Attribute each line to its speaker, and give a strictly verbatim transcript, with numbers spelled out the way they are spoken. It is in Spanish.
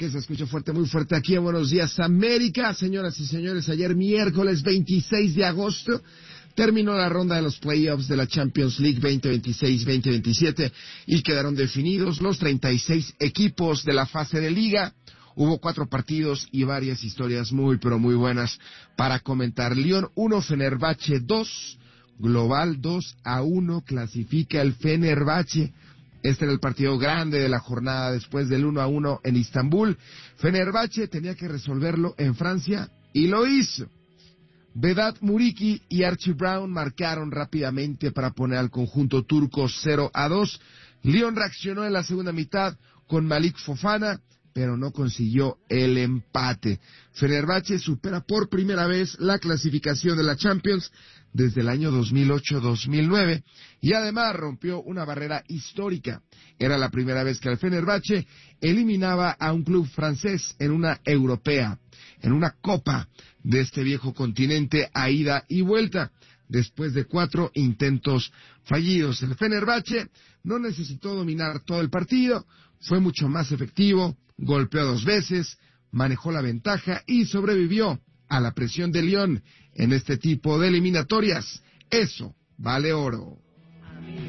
Speaker 1: que se escucha fuerte, muy fuerte aquí en Buenos Días América. Señoras y señores, ayer miércoles veintiséis de agosto terminó la ronda de los playoffs de la Champions League veinte veintiséis veinte veintisiete y quedaron definidos los treinta y seis equipos de la fase de liga. Hubo cuatro partidos y varias historias muy, pero muy buenas para comentar. Lyon uno, Fenerbahce dos, global dos a uno, clasifica el Fenerbahce. Este era el partido grande de la jornada después del uno a uno en Istambul. Fenerbahce tenía que resolverlo en Francia y lo hizo. Vedat Muriqi y Archie Brown marcaron rápidamente para poner al conjunto turco cero a dos. Lyon reaccionó en la segunda mitad con Malik Fofana, pero no consiguió el empate. Fenerbahce supera por primera vez la clasificación de la Champions desde el año dos mil ocho dos mil nueve y además rompió una barrera histórica. Era la primera vez que el Fenerbahce eliminaba a un club francés en una europea, en una copa de este viejo continente a ida y vuelta, después de cuatro intentos fallidos. El Fenerbahce no necesitó dominar todo el partido, fue mucho más efectivo, golpeó dos veces, manejó la ventaja y sobrevivió a la presión de Lyon en este tipo de eliminatorias. Eso vale oro.